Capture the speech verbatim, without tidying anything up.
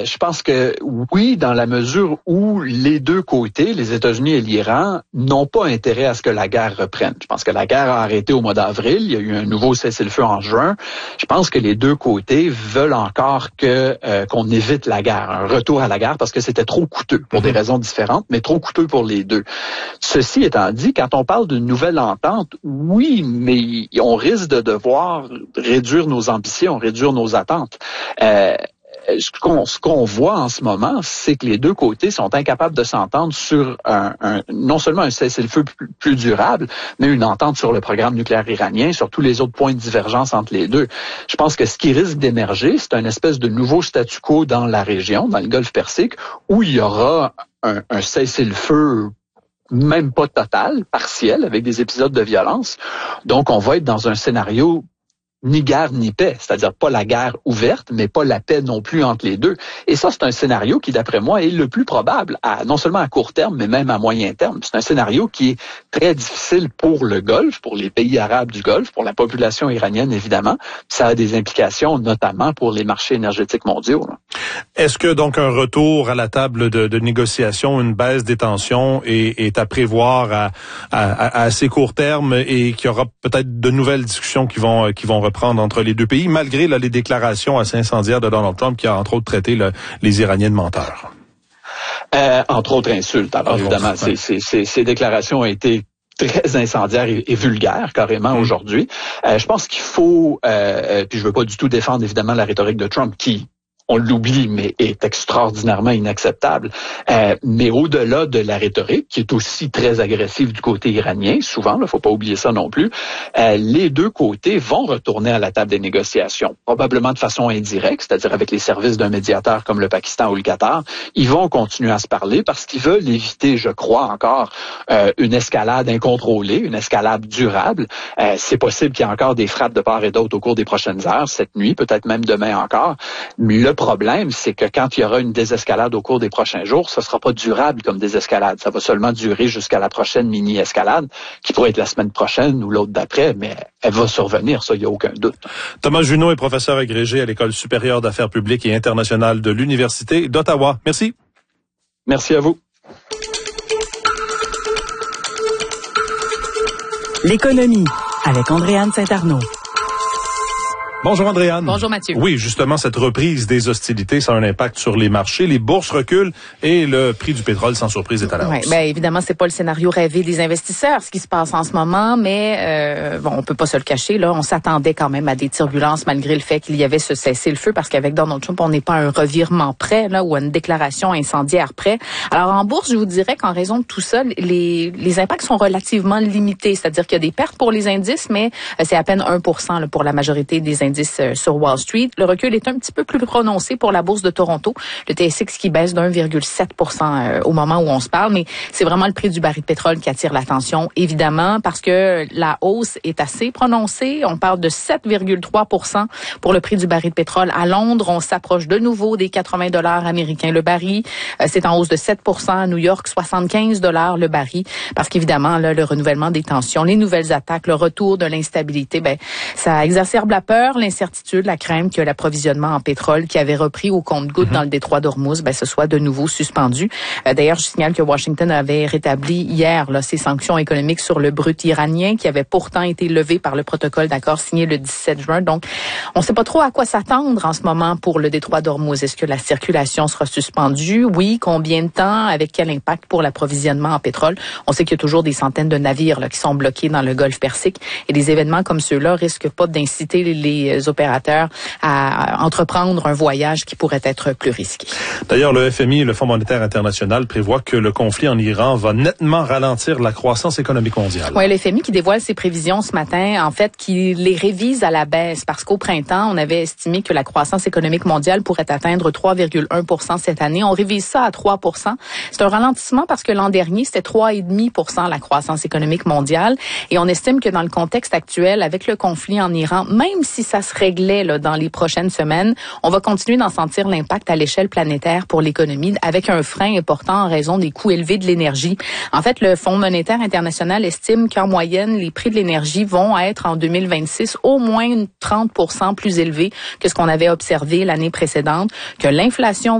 Euh, je pense que oui, dans la mesure où les deux côtés, les États-Unis et l'Iran, n'ont pas intérêt à ce que la guerre reprenne. Je pense que la guerre a arrêté au mois d'avril. Il y a eu un nouveau cessez-le-feu en juin. Je pense que les deux côtés veulent encore que euh, qu'on évite la guerre, un retour à la guerre, parce que c'était trop coûteux pour mm-hmm. des raisons différentes, mais trop coûteux pour les deux. Ceci étant dit, quand on parle d'une nouvelle entente, oui, mais on risque de devoir réduire nos ambitions, réduire nos attentes. Euh, Ce qu'on, ce qu'on voit en ce moment, c'est que les deux côtés sont incapables de s'entendre sur un, un non seulement un cessez-le-feu plus, plus durable, mais une entente sur le programme nucléaire iranien, sur tous les autres points de divergence entre les deux. Je pense que ce qui risque d'émerger, c'est un espèce de nouveau statu quo dans la région, dans le Golfe Persique, où il y aura un, un cessez-le-feu même pas total, partiel, avec des épisodes de violence. Donc, on va être dans un scénario ni guerre ni paix, c'est-à-dire pas la guerre ouverte, mais pas la paix non plus entre les deux. Et ça, c'est un scénario qui, d'après moi, est le plus probable, à, non seulement à court terme, mais même à moyen terme. C'est un scénario qui est très difficile pour le Golfe, pour les pays arabes du Golfe, pour la population iranienne, évidemment. Ça a des implications, notamment pour les marchés énergétiques mondiaux. Là. Est-ce que donc un retour à la table de, de négociation, une baisse des tensions est, est à prévoir à, à, à assez court terme et qu'il y aura peut-être de nouvelles discussions qui vont, qui vont prendre entre les deux pays, malgré là, les déclarations assez incendiaires de Donald Trump qui a entre autres traité là, les Iraniens de menteurs? Euh, entre autres insultes. Alors entre évidemment, autres, ouais. ces, ces, ces déclarations ont été très incendiaires et, et vulgaires carrément mmh. aujourd'hui. Euh, je pense qu'il faut, euh, puis je veux pas du tout défendre évidemment la rhétorique de Trump qui, on l'oublie, mais est extraordinairement inacceptable. Euh, mais au-delà de la rhétorique, qui est aussi très agressive du côté iranien, souvent, il ne faut pas oublier ça non plus, euh, les deux côtés vont retourner à la table des négociations, probablement de façon indirecte, c'est-à-dire avec les services d'un médiateur comme le Pakistan ou le Qatar. Ils vont continuer à se parler parce qu'ils veulent éviter, je crois encore, euh, une escalade incontrôlée, une escalade durable. Euh, c'est possible qu'il y ait encore des frappes de part et d'autre au cours des prochaines heures, cette nuit, peut-être même demain encore. Le problème, c'est que quand il y aura une désescalade au cours des prochains jours, ce ne sera pas durable comme désescalade. Ça va seulement durer jusqu'à la prochaine mini-escalade, qui pourrait être la semaine prochaine ou l'autre d'après, mais elle va survenir, ça, il n'y a aucun doute. Thomas Junot est professeur agrégé à l'École supérieure d'affaires publiques et internationales de l'Université d'Ottawa. Merci. Merci à vous. L'économie, avec Andréane Saint-Arnaud. Bonjour Andréane. Bonjour Mathieu. Oui, justement, cette reprise des hostilités, ça a un impact sur les marchés. Les bourses reculent et le prix du pétrole, sans surprise, est à la hausse. Oui, bien évidemment, c'est pas le scénario rêvé des investisseurs, ce qui se passe en ce moment, mais euh, bon, on peut pas se le cacher. Là, on s'attendait quand même à des turbulences malgré le fait qu'il y avait ce cessez-le-feu, parce qu'avec Donald Trump, on n'est pas à un revirement près, là, ou à une déclaration incendiaire près. Alors en bourse, je vous dirais qu'en raison de tout ça, les les impacts sont relativement limités, c'est-à-dire qu'il y a des pertes pour les indices, mais euh, c'est à peine un pour cent là, pour la majorité des indices sur Wall Street. Le recul est un petit peu plus prononcé pour la bourse de Toronto. Le T S X qui baisse d'un virgule sept pour cent au moment où on se parle, mais c'est vraiment le prix du baril de pétrole qui attire l'attention, évidemment, parce que la hausse est assez prononcée. On parle de sept virgule trois pour cent pour le prix du baril de pétrole. À Londres, on s'approche de nouveau des quatre-vingts dollars américains le baril. C'est en hausse de sept pour cent. À New York, soixante-quinze dollars le baril, parce qu'évidemment, là, le renouvellement des tensions, les nouvelles attaques, le retour de l'instabilité, ben, ça exacerbe la peur, l'incertitude, la crainte que l'approvisionnement en pétrole qui avait repris au compte-gouttes mm-hmm. dans le détroit d'Ormuz, ben, ce soit de nouveau suspendu. Euh, d'ailleurs, je signale que Washington avait rétabli hier là, ses sanctions économiques sur le brut iranien qui avait pourtant été levées par le protocole d'accord signé le dix-sept juin. Donc, on ne sait pas trop à quoi s'attendre en ce moment pour le détroit d'Ormuz. Est-ce que la circulation sera suspendue? Oui. Combien de temps? Avec quel impact pour l'approvisionnement en pétrole? On sait qu'il y a toujours des centaines de navires là, qui sont bloqués dans le Golfe Persique et des événements comme ceux-là risquent pas d'inciter les, les opérateurs à entreprendre un voyage qui pourrait être plus risqué. D'ailleurs, le F M I, le Fonds monétaire international, prévoit que le conflit en Iran va nettement ralentir la croissance économique mondiale. Oui, le F M I qui dévoile ses prévisions ce matin, en fait, qui les révise à la baisse parce qu'au printemps, on avait estimé que la croissance économique mondiale pourrait atteindre trois virgule un pour cent cette année. On révise ça à trois pour cent. C'est un ralentissement parce que l'an dernier, c'était trois virgule cinq pour cent la croissance économique mondiale. Et on estime que dans le contexte actuel, avec le conflit en Iran, même si ça se réglait là, dans les prochaines semaines, on va continuer d'en sentir l'impact à l'échelle planétaire pour l'économie avec un frein important en raison des coûts élevés de l'énergie. En fait, le Fonds monétaire international estime qu'en moyenne, les prix de l'énergie vont être en deux mille vingt-six au moins trente pour cent plus élevés que ce qu'on avait observé l'année précédente, que l'inflation